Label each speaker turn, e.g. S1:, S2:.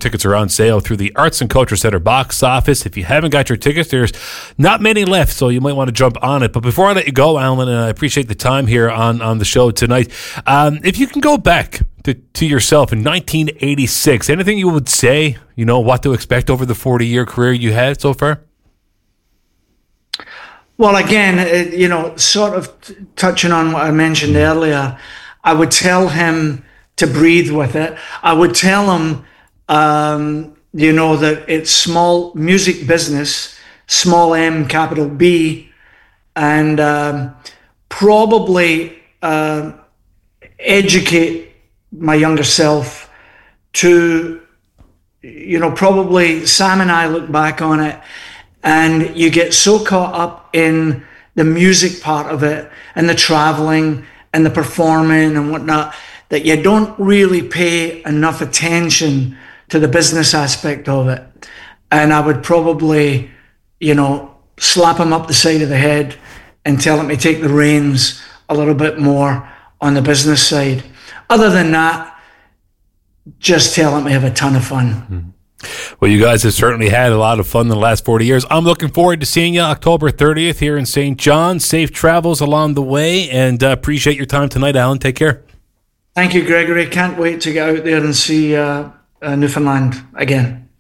S1: tickets are on sale through the Arts and Culture Centre box office. If you haven't got your tickets, there's not many left, so you might want to jump on it. But before I let you go, Alan, and I appreciate the time here on the show tonight, if you can go back to yourself in 1986, anything you would say, what to expect over the 40-year career you had so far?
S2: Well, again, sort of touching on what I mentioned earlier, I would tell him to breathe with it. I would tell him, that it's small music business, small M, capital B, and probably educate my younger self to, probably Sam and I look back on it, and you get so caught up in the music part of it and the traveling and the performing and whatnot that you don't really pay enough attention to the business aspect of it. And I would probably, slap him up the side of the head and tell him to take the reins a little bit more on the business side. Other than that, just tell him to have a ton of fun.
S1: Mm-hmm. Well, you guys have certainly had a lot of fun in the last 40 years. I'm looking forward to seeing you October 30th here in St. John. Safe travels along the way, and appreciate your time tonight, Alan. Take care.
S2: Thank you, Gregory. Can't wait to get out there and see Newfoundland again.